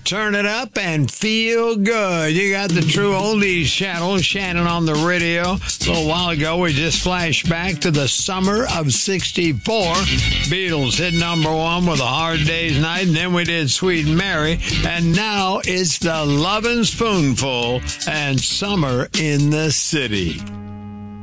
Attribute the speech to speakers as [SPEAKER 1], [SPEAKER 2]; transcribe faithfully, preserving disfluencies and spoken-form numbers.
[SPEAKER 1] Turn it up and feel good. You got the true oldies channel, Shannon on the radio. A little while ago, we just flashed back to the summer of sixty-four. Beatles hit number one with A Hard Day's Night, and then we did Sweet Mary. And now it's the Lovin' Spoonful and Summer in the City.